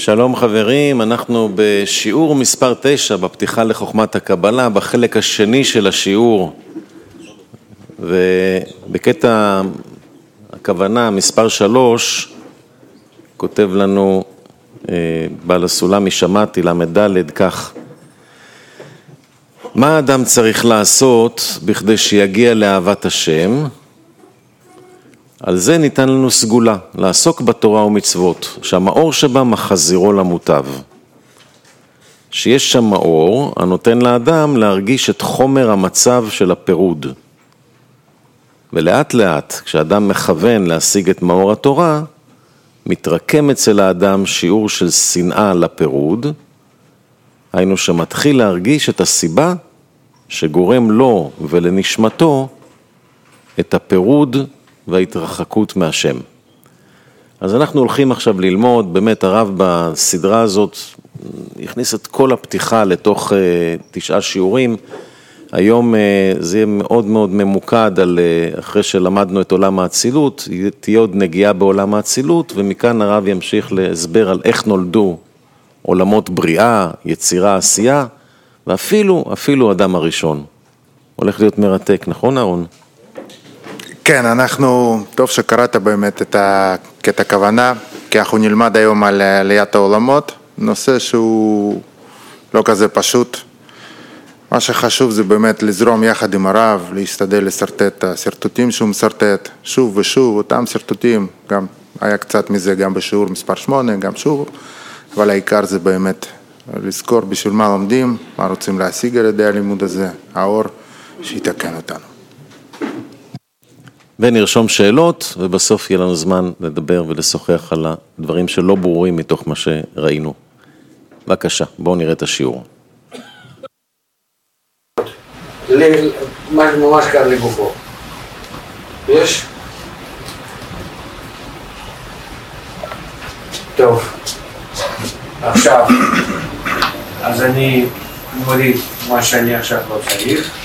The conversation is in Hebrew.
שלום חברים, אנחנו בשיעור מספר 9 בפתיחה לחוכמת הקבלה, בחלק השני של השיעור, ובקטע הכוונה מספר 3 כותב לנו בעל הסולם משמעתי למדלת כך: מה האדם צריך לעשות בכדי שיגיע לאהבת השם? על זה ניתן לנו סגולה, לעסוק בתורה ומצוות, שהמאור שבה מחזירו למוטב. שיש שם מאור הנותן לאדם להרגיש את חומר המצב של הפירוד. ולאט לאט, כשאדם מכוון להשיג את מאור התורה, מתרקם אצל האדם שיעור של שנאה לפירוד, היינו שמתחיל להרגיש את הסיבה שגורם לו ולנשמתו את הפירוד וההתרחקות מהשם. אז אנחנו הולכים עכשיו ללמוד, באמת הרב בסדרה הזאת הכניס את כל הפתיחה לתוך 9 שיעורים. היום זה יהיה מאוד מאוד ממוקד על, אחרי שלמדנו את עולם האצילות, תהיה עוד נגיעה בעולם האצילות, ומכאן הרב ימשיך להסבר על איך נולדו עולמות בריאה, יצירה, עשייה, ואפילו אדם הראשון. הולך להיות מרתק, נכון אהרון? כן, טוב שקראת באמת את הכוונה, כי אנחנו נלמד היום על עליית העולמות, נושא שהוא לא כזה פשוט. מה שחשוב זה באמת לזרום יחד עם הרב, להשתדל לסרטט את הסרטוטים שהוא מסרטט, שוב ושוב, אותם סרטוטים, גם היה קצת מזה גם בשיעור מספר 8, גם שוב, אבל העיקר זה באמת לזכור בשביל מה לומדים, מה רוצים להשיג על ידי הלימוד הזה, האור שיתקן אותנו. ונרשום שאלות, ובסוף יהיה לנו זמן לדבר ולשוחח על הדברים שלא ברורים מתוך מה שראינו. בבקשה, בואו נראה את השיעור. ממש קר לגופו. יש? טוב. עכשיו, אז אני מוריד מה שאני עכשיו לא צריך.